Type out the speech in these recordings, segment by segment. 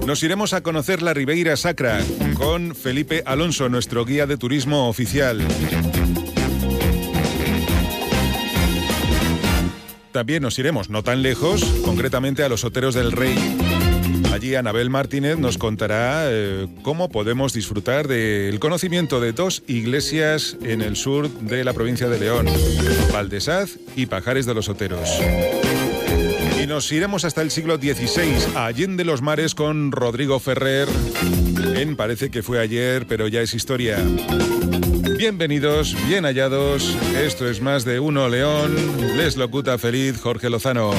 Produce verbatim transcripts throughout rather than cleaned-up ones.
Nos iremos a conocer la Ribeira Sacra con Felipe Alonso, nuestro guía de turismo oficial. También nos iremos no tan lejos, concretamente a los Oteros del Rey. Allí Anabel Martínez nos contará eh, cómo podemos disfrutar del conocimiento de dos iglesias en el sur de la provincia de León, Valdesaz y Pajares de los Oteros. Y nos iremos hasta el siglo dieciséis, a Allende los Mares, con Rodrigo Ferrer, en Parece que fue ayer, pero ya es historia. Bienvenidos, bien hallados, esto es Más de Uno León, les locuta feliz Jorge Lozano.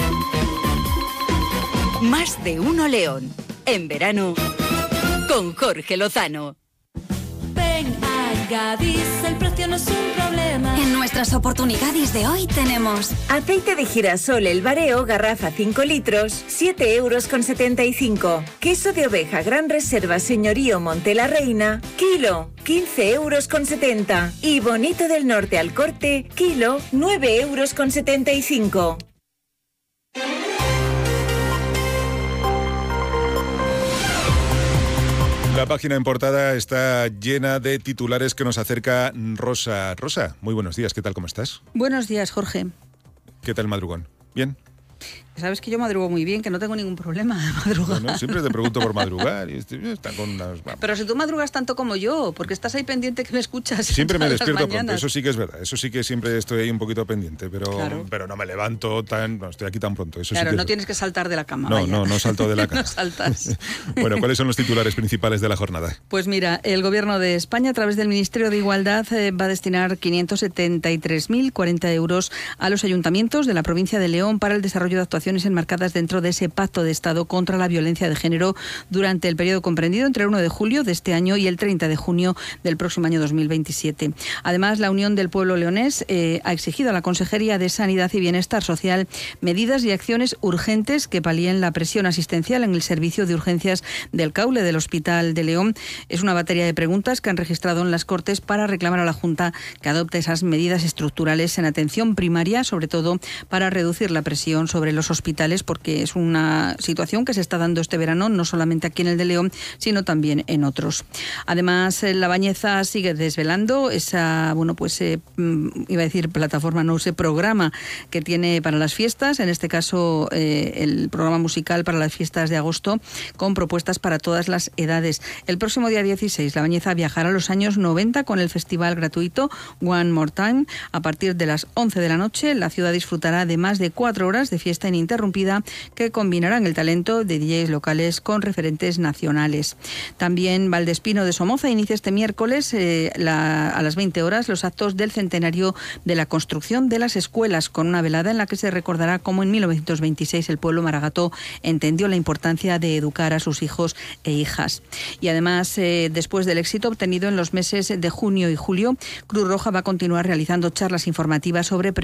Más de Uno León, en verano, con Jorge Lozano. Ven a Gadis, el precio no es un problema. En nuestras oportunidades de hoy tenemos aceite de girasol El Bareo, garrafa cinco litros, siete euros con setenta y cinco. Queso de oveja Gran Reserva Señorío Monte la Reina, kilo, quince euros con setenta. Y Bonito del Norte al Corte, kilo, nueve euros con setenta y cinco. La página en portada está llena de titulares que nos acerca Rosa. Rosa, muy buenos días, ¿qué tal, cómo estás? Buenos días, Jorge. ¿Qué tal madrugón? ¿Bien? Sabes que yo madrugo muy bien, que no tengo ningún problema de madrugar. Bueno, siempre te pregunto por madrugar y están con unas... Pero si tú madrugas tanto como yo, porque estás ahí pendiente que me escuchas. Siempre me despierto pronto, eso sí que es verdad, eso sí que siempre estoy ahí un poquito pendiente, pero, claro. pero no me levanto tan, no estoy aquí tan pronto. Eso claro, sí que no es tienes que saltar de la cama. No, vaya. no, no salto de la cama. No saltas. Bueno, ¿cuáles son los titulares principales de la jornada? Pues mira, el Gobierno de España, a través del Ministerio de Igualdad, eh, va a destinar quinientos setenta y tres mil cuarenta euros a los ayuntamientos de la provincia de León para el desarrollo de actuaciones enmarcadas dentro de ese pacto de Estado contra la violencia de género durante el periodo comprendido entre el uno de julio de este año y el treinta de junio del próximo año dos mil veintisiete. Además, la Unión del Pueblo Leonés eh, ha exigido a la Consejería de Sanidad y Bienestar Social medidas y acciones urgentes que palíen la presión asistencial en el servicio de urgencias del Caule del Hospital de León. Es una batería de preguntas que han registrado en las Cortes para reclamar a la Junta que adopte esas medidas estructurales en atención primaria, sobre todo para reducir la presión sobre los hospitales, porque es una situación que se está dando este verano, no solamente aquí en el de León, sino también en otros. Además, La Bañeza sigue desvelando esa, bueno, pues eh, iba a decir plataforma, no, ese programa que tiene para las fiestas, en este caso eh, el programa musical para las fiestas de agosto, con propuestas para todas las edades. El próximo día dieciséis, La Bañeza viajará a los años noventa con el festival gratuito One More Time. A partir de las once de la noche, la ciudad disfrutará de más de cuatro horas de fiesta ininterrumpida que combinarán el talento de D Js locales con referentes nacionales. También Valdespino de Somoza inicia este miércoles eh, la, a las veinte horas los actos del centenario de la construcción de las escuelas, con una velada en la que se recordará cómo en mil novecientos veintiséis el pueblo maragato entendió la importancia de educar a sus hijos e hijas. Y además, eh, después del éxito obtenido en los meses de junio y julio, Cruz Roja va a continuar realizando charlas informativas sobre